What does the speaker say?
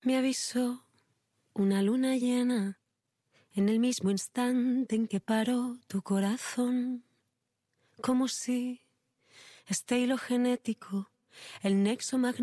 Me avisó una luna llena en el mismo instante en que paró tu corazón, como si este hilo genético, el nexo magnético,